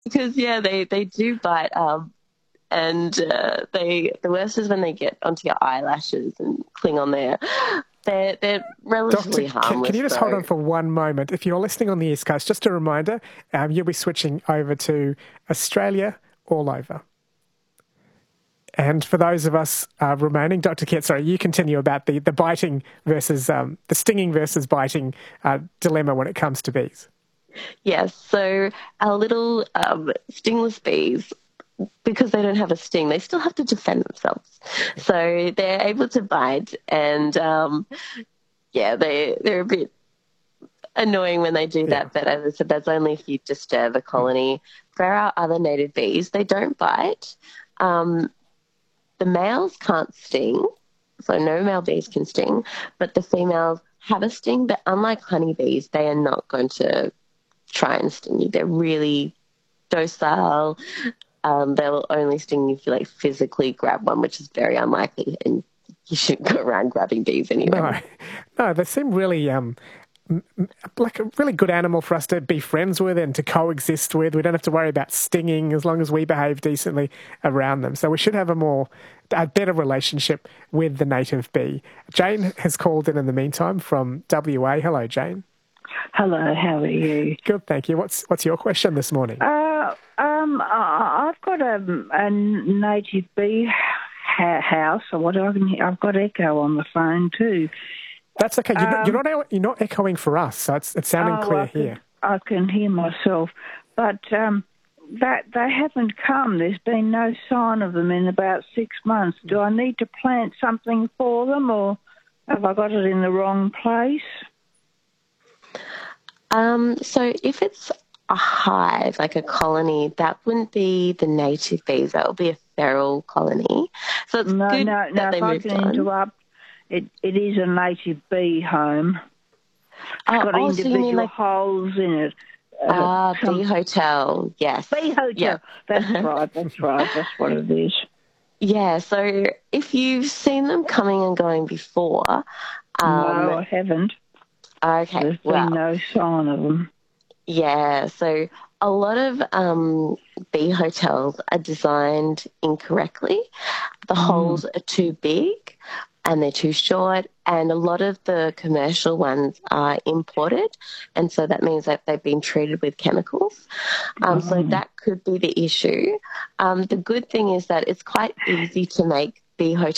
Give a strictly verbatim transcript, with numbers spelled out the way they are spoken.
because yeah, they they do bite. Um, and uh, they the worst is when they get onto your eyelashes and cling on there. They're they're Doctor, relatively can, can harmless you just hold though. on for one moment? If you're listening on the East Coast, just a reminder, um, you'll be switching over to Australia all over. And for those of us uh, remaining, Doctor Kit, sorry, you continue about the, the biting versus, um, the stinging versus biting uh, dilemma when it comes to bees. Yes, so our little um, stingless bees, because they don't have a sting, they still have to defend themselves. So they're able to bite, and um, yeah, they they're a bit annoying when they do Yeah. that. But as I said, that's only if you disturb a colony. For our other native bees, they don't bite. Um, the males can't sting, so no male bees can sting, but the females have a sting. But unlike honeybees, they are not going to try and sting you. They're really docile. Um, they'll only sting you if you like physically grab one, which is very unlikely, and you shouldn't go around grabbing bees No, anyway. no, they seem really um, like a really good animal for us to be friends with and to coexist with. We don't have to worry about stinging as long as we behave decently around them. So we should have a more, a better relationship with the native bee. Jane has called in in the meantime from W A. Hello, Jane. Hello, how are you? Good, thank you. What's what's your question this morning? Uh, um, I- I've got a, a native bee ha- house, or what I can. I've got echo on the phone too. That's okay. You're, Um, not, you're not you're not echoing for us, so it's it's sounding oh, clear I can, here. I can hear myself, but um, that they haven't come. There's been no sign of them in about six months. Do I need to plant something for them, or have I got it in the wrong place? Um, so if it's a hive, like a colony, that wouldn't be the native bees. That would be a feral colony. So it's No, good no, that no. they If I moved can on. interrupt, it it is a native bee home. It's Oh, got oh, so you mean individual like holes in it. Uh, ah, bee some hotel? Yes. bee hotel. Yep. That's right. That's right. That's what it is. Yeah. So if you've seen them coming and going before, No, um, I haven't. okay, There's been well, no sign of them. yeah. So a lot of um, bee hotels are designed incorrectly. The Mm. holes are too big and they're too short, and a lot of the commercial ones are imported, and so that means that they've been treated with chemicals. Um, so Oh. that could be the issue. Um, the good thing is that it's quite easy to make bee hotels